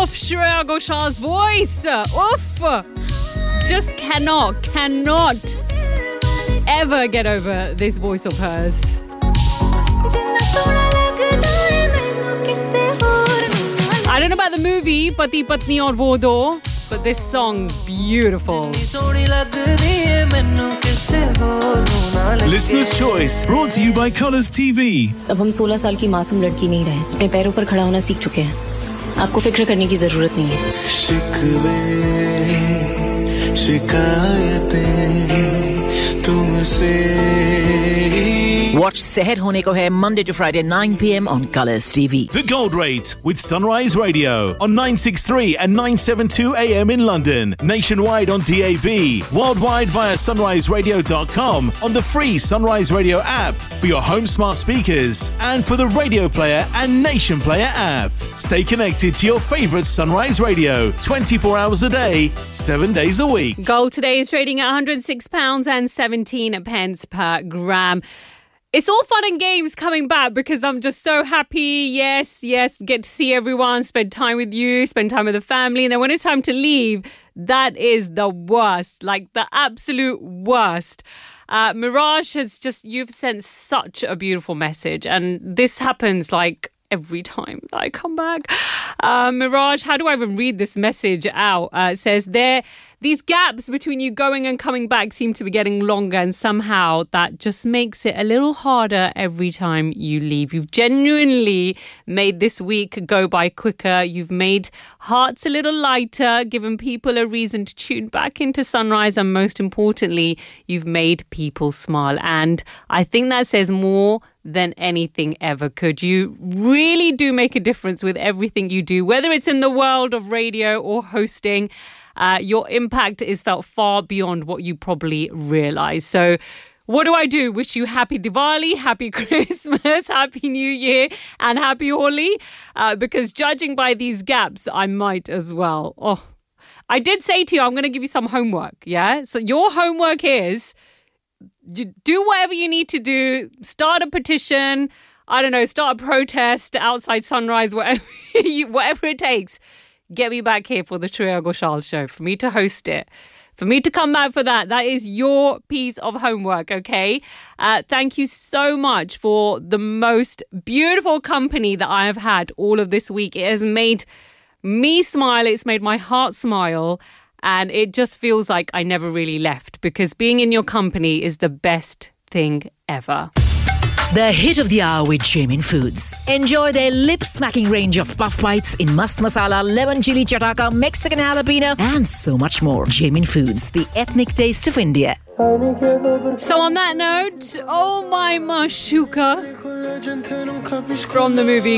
off Shreya Ghoshal's voice. Oof. Just cannot ever get over this voice of hers. I don't know about the movie Pati Patni Aur Wo Do, but this song, beautiful. Listener's Choice, brought to you by Colours TV. अब हम 16 साल की मासूम लड़की नहीं रहे, अपने पैरों पर खड़ा होना सीख चुके हैं. आपको फिक्र करने की जरूरत नहीं है. शिकवे शिकायतें तुमसे. Watch Seher Hone Ko Hai Monday to Friday 9 p.m. on Colours TV. The Gold Rate with Sunrise Radio on 963 and 972 AM in London. Nationwide on DAB. Worldwide via sunriseradio.com on the free Sunrise Radio app for your home smart speakers and for the Radio Player and Nation Player app. Stay connected to your favourite Sunrise Radio 24 hours a day, 7 days a week. Gold today is trading at £106.17 per gram. It's all fun and games coming back because I'm just so happy. Yes, get to see everyone, spend time with you, spend time with the family. And then when it's time to leave, that is the worst, like the absolute worst. Mirage you've sent such a beautiful message. And this happens like every time that I come back. Mirage, how do I even read this message out? It says these gaps between you going and coming back seem to be getting longer, and somehow that just makes it a little harder every time you leave. You've genuinely made this week go by quicker. You've made hearts a little lighter, given people a reason to tune back into Sunrise, and most importantly, you've made people smile. And I think that says more than anything ever could. You really do make a difference with everything you do, whether it's in the world of radio or hosting. Your impact is felt far beyond what you probably realise. So what do? Wish you happy Diwali, happy Christmas, happy New Year and happy Holi. Because judging by these gaps, I might as well. Oh, I did say to you, I'm going to give you some homework, yeah? So your homework is do whatever you need to do. Start a petition. I don't know, start a protest outside Sunrise, whatever it takes. Get me back here for the Shreya Ghoshal show, for me to host it, for me to come back for that. That is your piece of homework, okay? Thank you so much for the most beautiful company that I have had all of this week. It has made me smile. It's made my heart smile. And it just feels like I never really left, because being in your company is the best thing ever. The hit of the hour with Jamin Foods. Enjoy their lip-smacking range of puff bites in mast masala, lemon chili chataka, Mexican jalapeno, and so much more. Jamin Foods, the ethnic taste of India. So on that note, oh my Mashuka from the movie